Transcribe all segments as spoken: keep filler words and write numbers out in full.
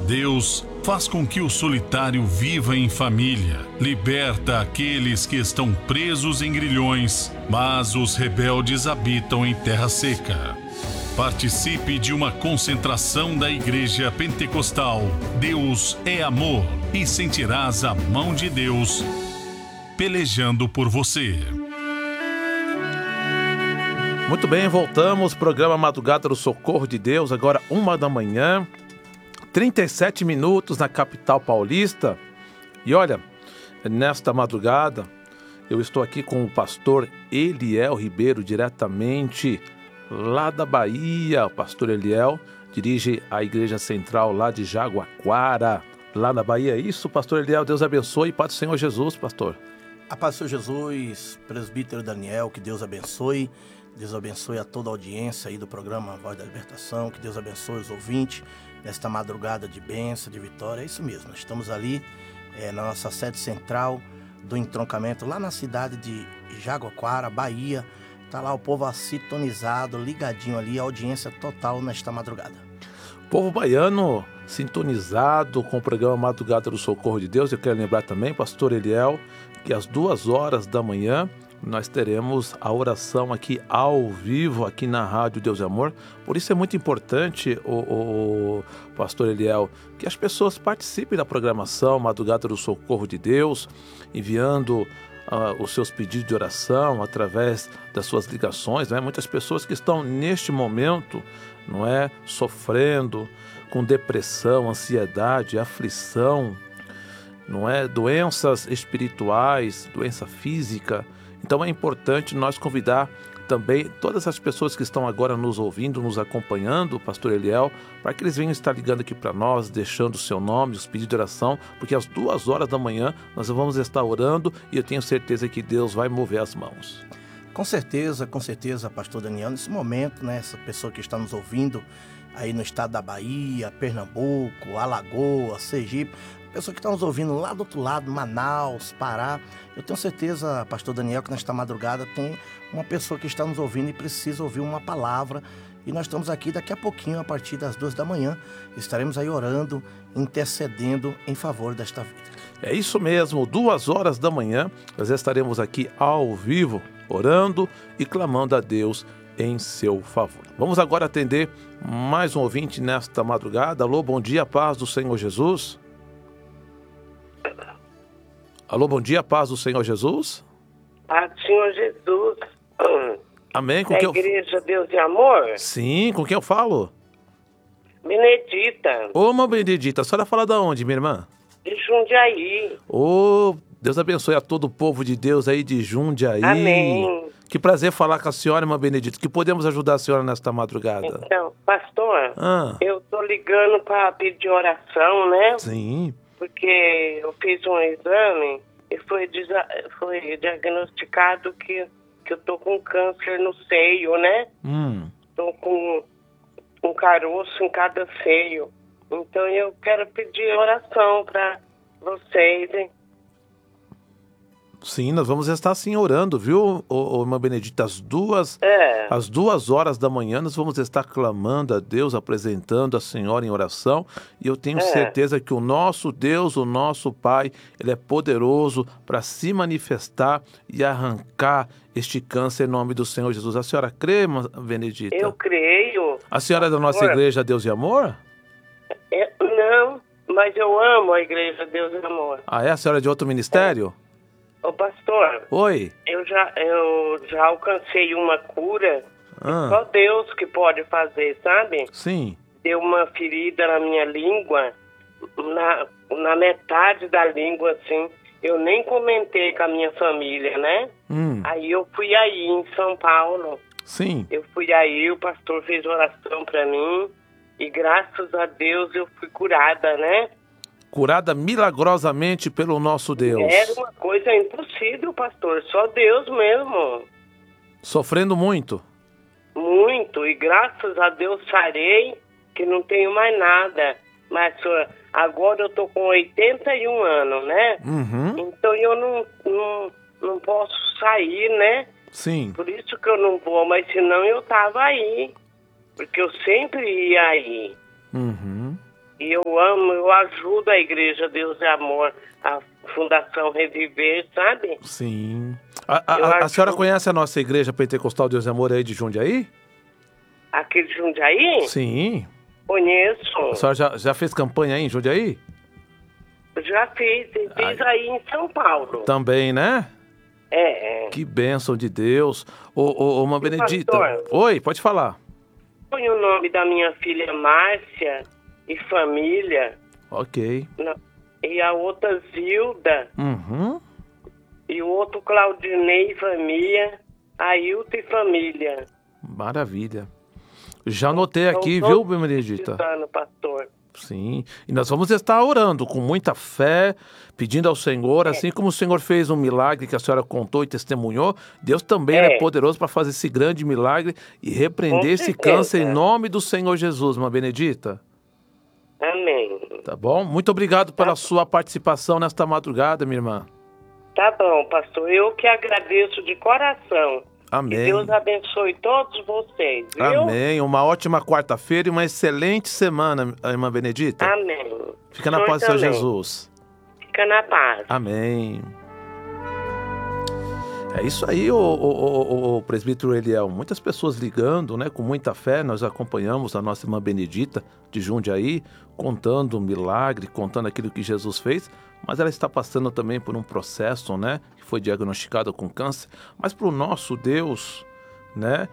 Deus faz com que o solitário viva em família, liberta aqueles que estão presos em grilhões, mas os rebeldes habitam em terra seca. Participe de uma concentração da Igreja Pentecostal Deus é Amor e sentirás a mão de Deus pelejando por você. Muito bem, voltamos. Programa Madrugada do Socorro de Deus, agora uma da manhã, trinta e sete minutos na capital paulista. E olha, nesta madrugada, eu estou aqui com o pastor Eliel Ribeiro, diretamente lá da Bahia. O pastor Eliel dirige a Igreja Central lá de Jaguaquara, lá na Bahia. É isso, pastor Eliel? Deus abençoe. Paz do Senhor Jesus, pastor. A paz do Senhor Jesus, presbítero Daniel, que Deus abençoe. Deus abençoe a toda a audiência aí do programa Voz da Libertação. Que Deus abençoe os ouvintes nesta madrugada de bênção, de vitória. É isso mesmo, nós estamos ali é, na nossa sede central do entroncamento, lá na cidade de Jaguaquara, Bahia. Está lá o povo sintonizado, ligadinho ali, a audiência total nesta madrugada. Povo baiano sintonizado com o programa Madrugada do Socorro de Deus. Eu quero lembrar também, pastor Eliel, que às duas horas da manhã nós teremos a oração aqui ao vivo, aqui na Rádio Deus é Amor. Por isso é muito importante, o, o, o pastor Eliel, que as pessoas participem da programação Madrugada do Socorro de Deus, enviando uh, os seus pedidos de oração através das suas ligações, né? Muitas pessoas que estão neste momento, não é, sofrendo com depressão, ansiedade, aflição, não é, doenças espirituais, doença física. Então é importante nós convidar também todas as pessoas que estão agora nos ouvindo, nos acompanhando, pastor Eliel, para que eles venham estar ligando aqui para nós, deixando o seu nome, os pedidos de oração, porque às duas horas da manhã nós vamos estar orando e eu tenho certeza que Deus vai mover as mãos. Com certeza, com certeza, pastor Daniel, nesse momento, né, essa pessoa que está nos ouvindo aí no estado da Bahia, Pernambuco, Alagoas, Sergipe, pessoa que está nos ouvindo lá do outro lado, Manaus, Pará, eu tenho certeza, pastor Daniel, que nesta madrugada tem uma pessoa que está nos ouvindo e precisa ouvir uma palavra. E nós estamos aqui daqui a pouquinho, a partir das duas da manhã, estaremos aí orando, intercedendo em favor desta vida. É isso mesmo, duas horas da manhã, nós estaremos aqui ao vivo, orando e clamando a Deus em seu favor. Vamos agora atender mais um ouvinte nesta madrugada. Alô, bom dia, paz do Senhor Jesus. Alô, bom dia, paz do Senhor Jesus. Paz do Senhor Jesus. Amém. Com da quem Igreja eu... Deus e Amor? Sim, com quem eu falo? Benedita. Ô, irmã Benedita, a senhora fala de onde, minha irmã? De Jundiaí. Ô, Deus abençoe a todo o povo de Deus aí de Jundiaí. Amém. Que prazer falar com a senhora, irmã Benedita. Que podemos ajudar a senhora nesta madrugada? Então, pastor, ah. eu tô ligando para pedir oração, né? Sim. Porque eu fiz um exame e foi, foi diagnosticado que, que eu tô com câncer no seio, né? Hum. Tô com um caroço em cada seio. Então eu quero pedir oração para vocês, hein? Sim, nós vamos estar sim orando, viu, ô, ô, irmã Benedita? Às duas, é. às duas horas da manhã nós vamos estar clamando a Deus, apresentando a senhora em oração. E eu tenho é. certeza que o nosso Deus, o nosso Pai, Ele é poderoso para se manifestar e arrancar este câncer em nome do Senhor Jesus. A senhora crê, irmã Benedita? Eu creio. A senhora é da nossa Agora, igreja Deus e Amor? É, não, mas eu amo a Igreja Deus e Amor. Ah, é? A senhora é de outro ministério? É. Ô, pastor, Oi. Eu já, eu já alcancei uma cura, ah. só Deus que pode fazer, sabe? Sim. Deu uma ferida na minha língua, na, na metade da língua, assim. Eu nem comentei com a minha família, né? Hum. Aí eu fui aí em São Paulo. Sim. Eu fui aí, o pastor fez oração pra mim e graças a Deus eu fui curada, né? Curada milagrosamente pelo nosso Deus. Era uma coisa impossível, pastor. Só Deus mesmo. Sofrendo muito? Muito. E graças a Deus sarei, que não tenho mais nada. Mas agora eu tô com oitenta e um anos, né? Uhum. Então eu não, não, não posso sair, né? Sim. Por isso que eu não vou. Mas senão eu tava aí. Porque eu sempre ia aí. Uhum. E eu amo, eu ajudo a Igreja Deus é Amor, a Fundação Reviver, sabe? Sim. A, a, a, a senhora conhece a nossa Igreja Pentecostal Deus é Amor aí de Jundiaí? Aqui de Jundiaí? Sim. Conheço. A senhora já, já fez campanha aí em Jundiaí? Já fiz, fiz Ai. aí em São Paulo. Também, né? É, é. Que bênção de Deus. Ô, ô, ô uma Benedita. pastor? Oi, pode falar. Põe o nome da minha filha Márcia e família. Ok. Na- E a outra Zilda. Uhum. E o outro Claudinei e família. Ailton e família. Maravilha. Já anotei São aqui, todos viu, Benedita? precisando, pastor. Sim. E nós vamos estar orando com muita fé, pedindo ao Senhor, assim como o Senhor fez um milagre que a senhora contou e testemunhou, Deus também é, É. poderoso para fazer esse grande milagre e repreender Com esse certeza. câncer em nome do Senhor Jesus, uma Benedita. Amém. Tá bom? Muito obrigado pela sua participação nesta madrugada, minha irmã. Tá bom, pastor. Eu que agradeço de coração. Que Amém. Deus abençoe todos vocês, viu? Amém. Uma ótima quarta-feira e uma excelente semana, irmã Benedita. Amém. Fica na O senhor paz do Senhor também. Jesus. Fica na paz. Amém. É isso aí, o, o, o, o presbítero Eliel. Muitas pessoas ligando, né, com muita fé. Nós acompanhamos a nossa irmã Benedita de Jundiaí, contando o milagre, contando aquilo que Jesus fez. Mas ela está passando também por um processo, né, que foi diagnosticada com câncer. Mas para o nosso Deus, né,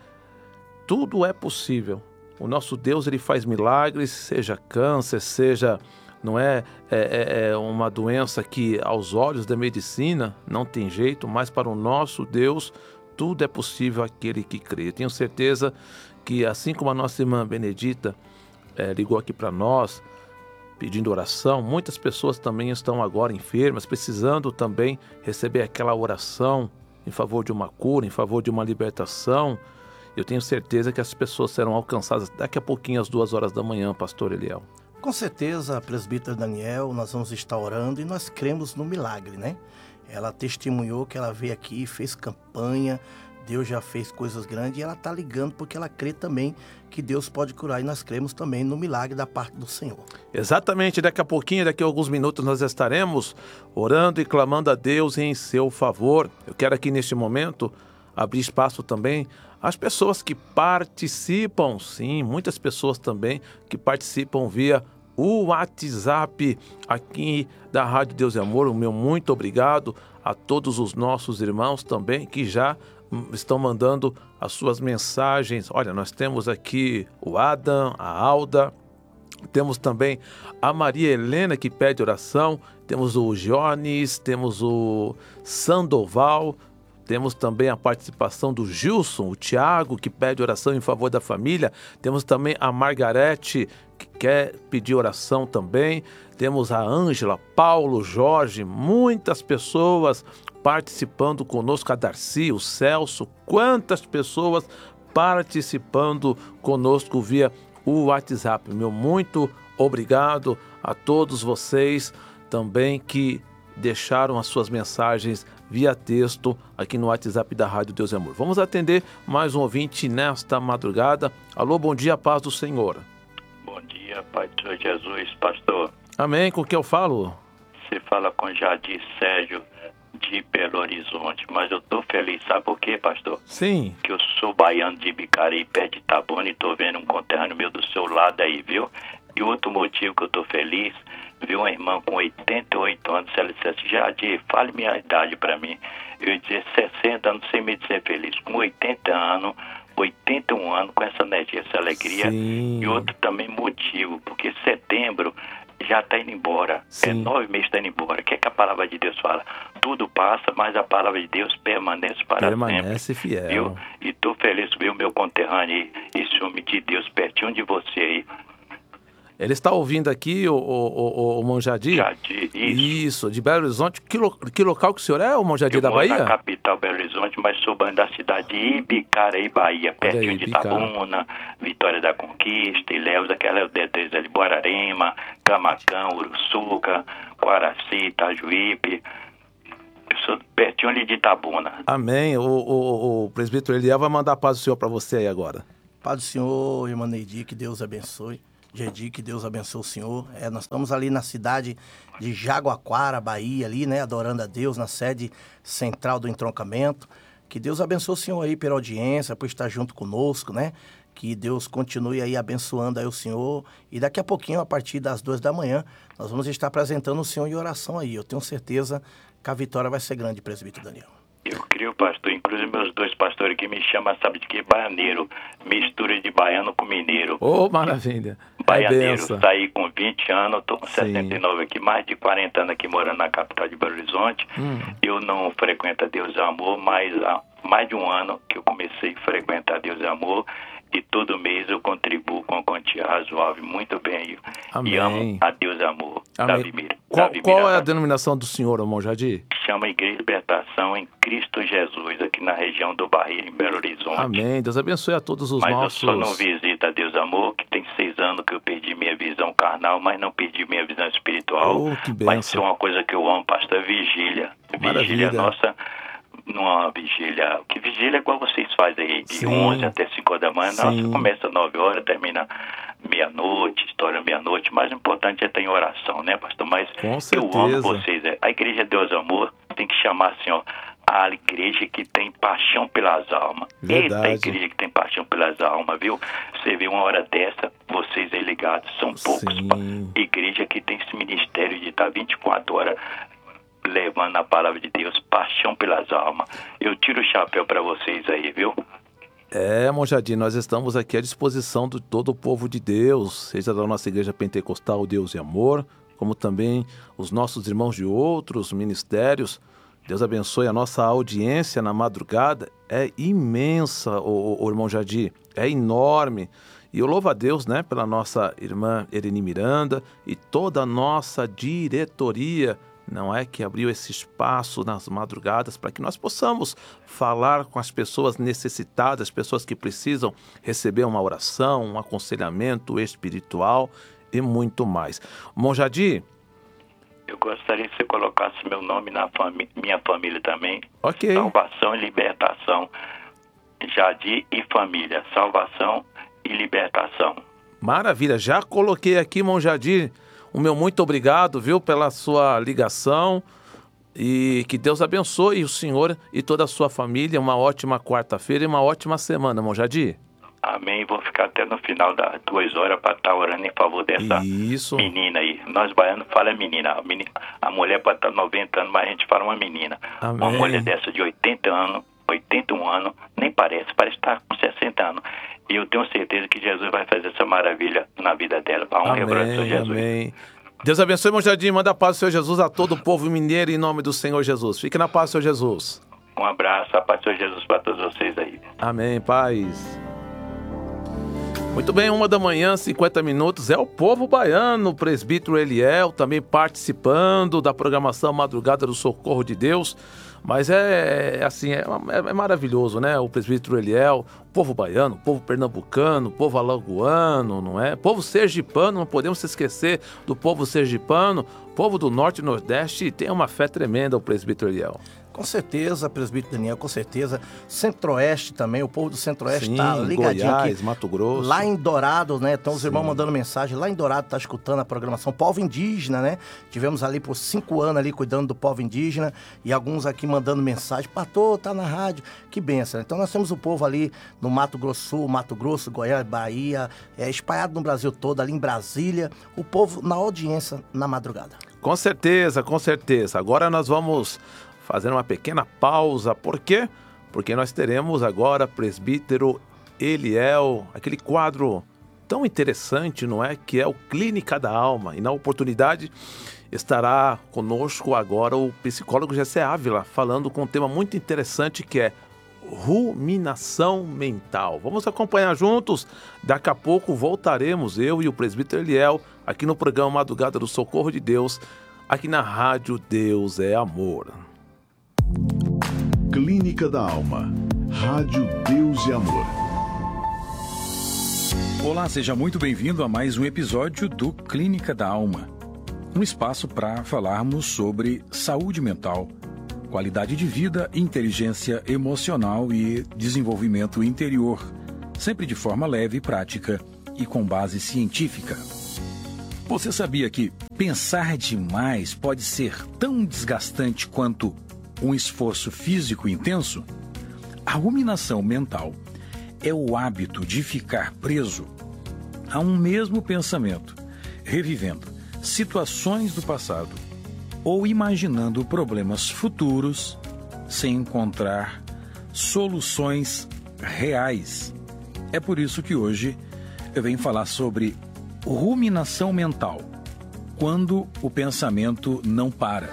tudo é possível. O nosso Deus, ele faz milagres, seja câncer, seja... Não é, é, é uma doença que aos olhos da medicina não tem jeito, mas para o nosso Deus tudo é possível aquele que crê. Eu tenho certeza que assim como a nossa irmã Benedita é, ligou aqui para nós pedindo oração, muitas pessoas também estão agora enfermas, precisando também receber aquela oração em favor de uma cura, em favor de uma libertação. Eu tenho certeza que as pessoas serão alcançadas daqui a pouquinho às duas horas da manhã, pastor Eliel. Com certeza, presbítero Daniel, nós vamos estar orando e nós cremos no milagre, né? Ela testemunhou que ela veio aqui, fez campanha, Deus já fez coisas grandes e ela está ligando porque ela crê também que Deus pode curar e nós cremos também no milagre da parte do Senhor. Exatamente, daqui a pouquinho, daqui a alguns minutos nós estaremos orando e clamando a Deus em seu favor. Eu quero aqui neste momento abrir espaço também às pessoas que participam, sim, muitas pessoas também que participam via o WhatsApp aqui da Rádio Deus e Amor. O meu muito obrigado a todos os nossos irmãos também que já estão mandando as suas mensagens. Olha, nós temos aqui o Adam, a Alda, temos também a Maria Helena que pede oração, temos o Jones, temos o Sandoval, temos também a participação do Gilson, o Tiago, que pede oração em favor da família. Temos também a Margarete, que quer pedir oração também. Temos a Ângela, Paulo, Jorge, muitas pessoas participando conosco. A Darcy, o Celso, quantas pessoas participando conosco via o WhatsApp. Meu muito obrigado a todos vocês também que deixaram as suas mensagens via texto aqui no WhatsApp da Rádio Deus e Amor. Vamos atender mais um ouvinte nesta madrugada. Alô, bom dia, paz do Senhor. Bom dia, Pai do Senhor Jesus, pastor. Amém, com quem eu falo? Você fala com Jadir Sérgio de Belo Horizonte, mas eu tô feliz, sabe por quê, pastor? Sim. Que eu sou baiano de Bicareí, perto de Itabuna, e tô vendo um conterrâneo meu do seu lado aí, viu? E outro motivo que eu tô feliz, vi uma irmã com oitenta e oito anos, se ela dissesse, Jadir, fale minha idade pra mim. Eu ia dizer sessenta anos sem me dizer feliz. Com oitenta anos, oitenta e um anos, com essa energia, essa alegria. Sim. E outro também motivo, porque setembro já está indo embora. Sim. É nove meses está indo embora. O que é que a palavra de Deus fala? Tudo passa, mas a palavra de Deus permanece para Permanece sempre. fiel. Viu? E tô feliz de ver o meu conterrâneo aí, esse homem de Deus pertinho de você aí. Ele está ouvindo aqui, o, o, o, o Monjadir? Jadir, isso. Isso, de Belo Horizonte. Que, lo, que local que o senhor é, o Monjadir da Eu moro Bahia? na capital Belo Horizonte, mas sou banho da cidade de Ibicareí, Bahia, pertinho aí, de Ibicara. Itabuna, Vitória da Conquista, Ilhéus, aquela detrás ali, Guararema, Camacão, Uruçuca, Guaraci, Itajuípe. Eu sou pertinho ali de Itabuna. Amém. O, o, o presbítero Eliel vai mandar a paz do Senhor para você aí agora. Pai do Senhor, irmã Neidi, que Deus abençoe. Gedi, que Deus abençoe o senhor. É, nós estamos ali na cidade de Jaguaquara, Bahia, ali, né? Adorando a Deus, na sede central do entroncamento. Que Deus abençoe o senhor aí pela audiência, por estar junto conosco, né? Que Deus continue aí abençoando aí o senhor. E daqui a pouquinho, a partir das duas da manhã, nós vamos estar apresentando o senhor em oração aí. Eu tenho certeza que a vitória vai ser grande, presbítero Daniel. Eu creio, pastor, inclusive meus dois pastores que me chamam, sabe de que? Baianeiro. Mistura de baiano com mineiro. Ô, oh, maravilha. Baianeiro, é saí com vinte anos, estou com sessenta e nove aqui, mais de quarenta anos aqui morando na capital de Belo Horizonte. Hum. Eu não frequento a Deus e Amor, mas há mais de um ano que eu comecei a frequentar a Deus e Amor. E todo mês eu contribuo com a quantia razoável, muito bem. Amém. E amo a Deus e Amor. Amém. Davi Mira. Qual, Davi qual Mira, é a denominação do senhor, irmão Jadir? Chama Igreja de Libertação em Cristo Jesus, aqui na região do Barreiro, em Belo Horizonte. Amém. Deus abençoe a todos os mas nossos... Mas eu só não visito a Deus e Amor, que tem seis anos que eu perdi minha visão carnal, mas não perdi minha visão espiritual. Oh, que bênção. Mas isso é uma coisa que eu amo, pastor, é vigília. Maravilha. Vigília nossa... Numa vigília, que vigília é igual vocês fazem aí, de Sim. onze até cinco da manhã, Sim. nossa, começa nove horas, termina meia-noite, história meia-noite, o mais importante é ter em oração, né, pastor? Mas Com eu certeza. amo vocês, a igreja Deus Amor tem que chamar assim, ó, a igreja que tem paixão pelas almas. Verdade. Eita, igreja que tem paixão pelas almas, viu? Você vê uma hora dessa, vocês aí ligados, são poucos, Sim. pa- igreja que tem esse ministério de estar vinte e quatro horas levando a palavra de Deus, paixão pelas almas. Eu tiro o chapéu para vocês aí, viu? É, irmão Jadir, nós estamos aqui à disposição de todo o povo de Deus, seja da nossa igreja pentecostal Deus e Amor, como também os nossos irmãos de outros ministérios. Deus abençoe a nossa audiência na madrugada. É imensa, o, o, o irmão Jadir, é enorme. E eu louvo a Deus, né, pela nossa irmã Ereni Miranda e toda a nossa diretoria, não é, que abriu esse espaço nas madrugadas para que nós possamos falar com as pessoas necessitadas, pessoas que precisam receber uma oração, um aconselhamento espiritual e muito mais. Irmão Jadir? Eu gostaria que você colocasse meu nome na fami- minha família também. Ok. Salvação e libertação. Jadir e família. Salvação e libertação. Maravilha, já coloquei aqui, irmão Jadir. O meu muito obrigado, viu, pela sua ligação e que Deus abençoe o senhor e toda a sua família. Uma ótima quarta-feira e uma ótima semana, irmão Jadir. Amém. Vou ficar até no final das duas horas para estar orando em favor dessa Isso. menina aí. Nós baianos falamos menina. A, menina. a mulher pode estar noventa anos, mas a gente fala uma menina. Amém. Uma mulher dessa de oitenta anos, oitenta e um anos, nem parece, parece estar com sessenta anos. E eu tenho certeza que Jesus vai fazer essa maravilha na vida dela. Para honra e glória do Senhor Jesus. Amém. Deus abençoe, irmão Jardim. Manda a paz do Senhor Jesus a todo o povo mineiro em nome do Senhor Jesus. Fique na paz do Senhor Jesus. Um abraço, a paz do Senhor Jesus para todos vocês aí. Amém, paz. Muito bem, uma da manhã, cinquenta minutos. É o povo baiano, o presbítero Eliel, também participando da programação Madrugada do Socorro de Deus. Mas é, é assim, é, é, é maravilhoso, né? O presbítero Eliel, o povo baiano, o povo pernambucano, o povo alagoano, não é? O povo sergipano, não podemos se esquecer do povo sergipano. O povo do Norte e Nordeste tem uma fé tremenda, o presbítero Eliel. Com certeza, presbítero Daniel, com certeza. Centro-Oeste também, o povo do Centro-Oeste Sim, tá ligadinho Goiás, aqui. Mato Grosso. Lá em Dourado, né? Estão os Sim. irmãos mandando mensagem. Lá em Dourado tá escutando a programação. Povo indígena, né? Tivemos ali por cinco anos ali cuidando do povo indígena e alguns aqui mandando mensagem. Pastor, tá na rádio. Que benção. Então nós temos o povo ali no Mato Grosso Sul, Mato Grosso, Goiás, Bahia, é, espalhado no Brasil todo, ali em Brasília. O povo na audiência na madrugada. Com certeza, com certeza. Agora nós vamos fazer uma pequena pausa. Por quê? Porque nós teremos agora presbítero Eliel, aquele quadro tão interessante, não é? Que é o Clínica da Alma. E na oportunidade estará conosco agora o psicólogo Gessé Ávila, falando com um tema muito interessante que é ruminação mental. Vamos acompanhar juntos. Daqui a pouco voltaremos, eu e o presbítero Eliel, aqui no programa Madrugada do Socorro de Deus, aqui na Rádio Deus é Amor. Clínica da Alma. Rádio Deus e Amor. Olá, seja muito bem-vindo a mais um episódio do Clínica da Alma. Um espaço para falarmos sobre saúde mental, qualidade de vida, inteligência emocional e desenvolvimento interior, sempre de forma leve, prática e com base científica. Você sabia que pensar demais pode ser tão desgastante quanto um esforço físico intenso? A ruminação mental é o hábito de ficar preso a um mesmo pensamento, revivendo situações do passado ou imaginando problemas futuros sem encontrar soluções reais. É por isso que hoje eu venho falar sobre ruminação mental, quando o pensamento não para.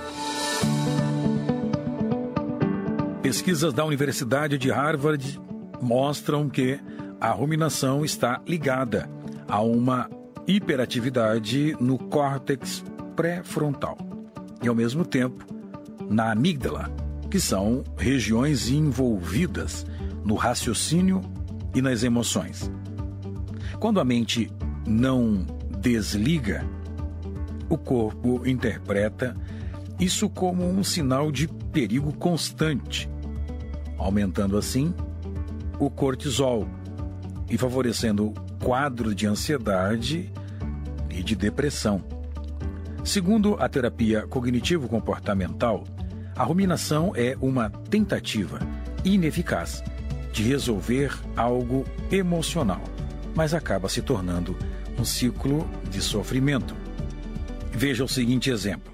Pesquisas da Universidade de Harvard mostram que a ruminação está ligada a uma hiperatividade no córtex pré-frontal e, ao mesmo tempo, na amígdala, que são regiões envolvidas no raciocínio e nas emoções. Quando a mente não desliga, o corpo interpreta isso como um sinal de perigo constante, aumentando assim o cortisol e favorecendo o quadro de ansiedade e de depressão. Segundo a terapia cognitivo-comportamental, a ruminação é uma tentativa ineficaz de resolver algo emocional, mas acaba se tornando um ciclo de sofrimento. Veja o seguinte exemplo.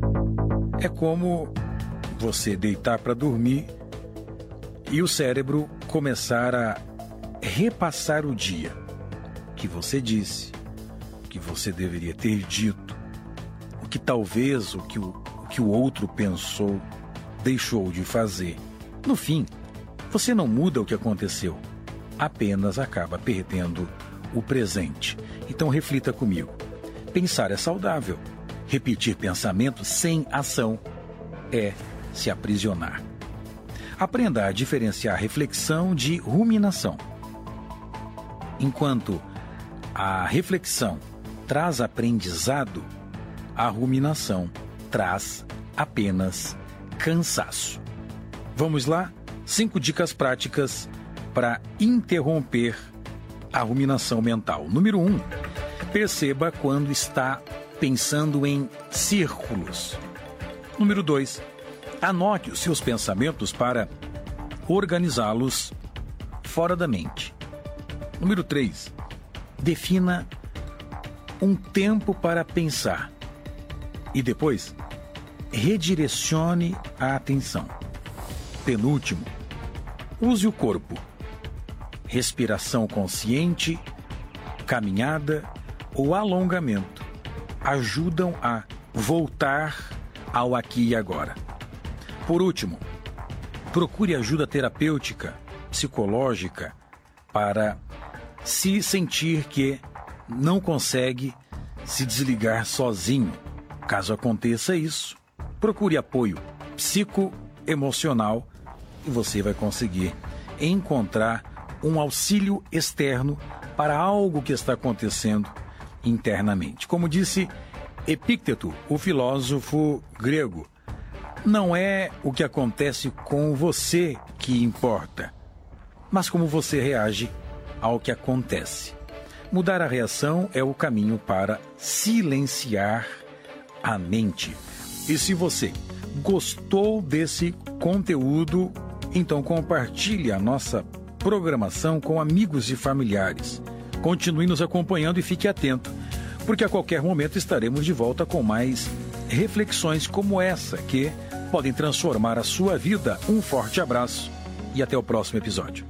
É como você deitar para dormir e o cérebro começar a repassar o dia que você disse, o que você deveria ter dito, o que talvez o que o, o que o outro pensou, deixou de fazer. No fim, você não muda o que aconteceu, apenas acaba perdendo o presente. Então reflita comigo. Pensar é saudável. Repetir pensamentos sem ação é se aprisionar. Aprenda a diferenciar reflexão de ruminação. Enquanto a reflexão traz aprendizado, a ruminação traz apenas cansaço. Vamos lá? Cinco dicas práticas para interromper a ruminação mental. Número um, perceba quando está pensando em círculos. Número dois, anote os seus pensamentos para organizá-los fora da mente. Número três, defina um tempo para pensar e depois redirecione a atenção. Penúltimo, use o corpo. Respiração consciente, caminhada ou alongamento ajudam a voltar ao aqui e agora. Por último, procure ajuda terapêutica, psicológica, para se sentir que não consegue se desligar sozinho. Caso aconteça isso, procure apoio psicoemocional e você vai conseguir encontrar um auxílio externo para algo que está acontecendo internamente. Como disse Epícteto, o filósofo grego, não é o que acontece com você que importa, mas como você reage ao que acontece. Mudar a reação é o caminho para silenciar a mente. E se você gostou desse conteúdo, então compartilhe a nossa programação com amigos e familiares. Continue nos acompanhando e fique atento, porque a qualquer momento estaremos de volta com mais reflexões como essa que podem transformar a sua vida. Um forte abraço e até o próximo episódio.